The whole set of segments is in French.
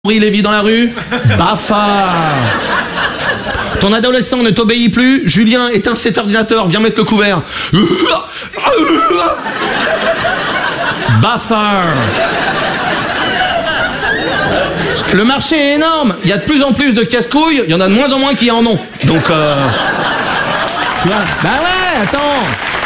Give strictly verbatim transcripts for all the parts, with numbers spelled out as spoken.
Henri Lévy dans la rue, bafard. Ton adolescent ne t'obéit plus, Julien, éteins cet ordinateur, viens mettre le couvert. Bafard. Le marché est énorme, il y a de plus en plus de casse-couilles, il y en a de moins en moins qui en ont. Donc, euh... tu vois, bah ouais, attends.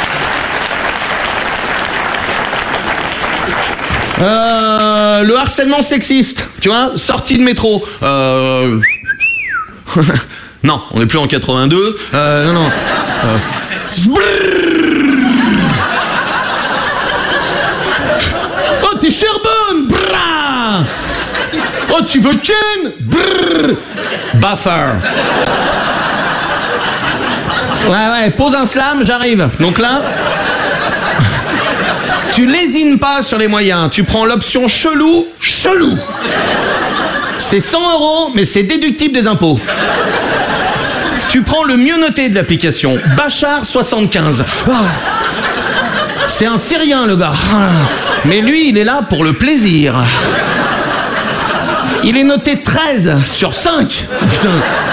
Euh, le harcèlement sexiste, tu vois, sortie de métro. Euh... non, on n'est plus en quatre-vingt-deux. Euh, non, non. Euh... Oh, t'es Sherbonne. Oh, tu veux Ken. Bafard. Ouais, ouais, pose un slam, j'arrive. Donc là... Tu lésines pas sur les moyens, tu prends l'option chelou, chelou. C'est cent euros, mais c'est déductible des impôts. Tu prends le mieux noté de l'application, Bachar soixante-quinze. C'est un Syrien, le gars. Mais lui, il est là pour le plaisir. Il est noté treize sur cinq. Putain.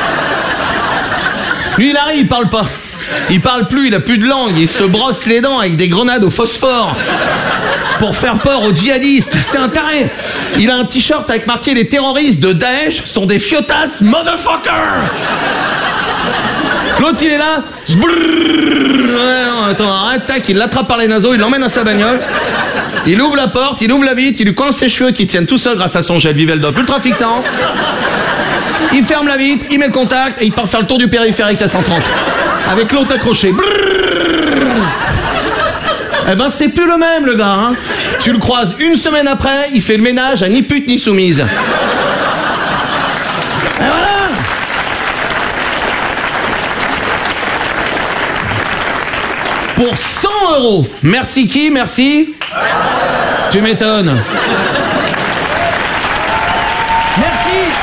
Lui, il arrive, il parle pas. Il parle plus, il a plus de langue, il se brosse les dents avec des grenades au phosphore pour faire peur aux djihadistes. C'est un taré. Il a un t-shirt avec marqué les terroristes de Daesh sont des fiotas motherfucker. L'autre il est là. Ouais, non, attends, arrête, tac, il l'attrape par les naseaux, il l'emmène à sa bagnole. Il ouvre la porte, il ouvre la vitre, il lui coince ses cheveux qui tiennent tout seul grâce à son gel Viveldop ultra fixant. Il ferme la vitre, il met le contact et il part faire le tour du périphérique à cent trente. Avec l'autre accroché. Eh ben c'est plus le même le gars, hein. Tu le croises une semaine après, il fait le ménage à ni pute ni soumise. Et voilà. Pour cent euros. Merci qui? Merci. Tu m'étonnes. Merci.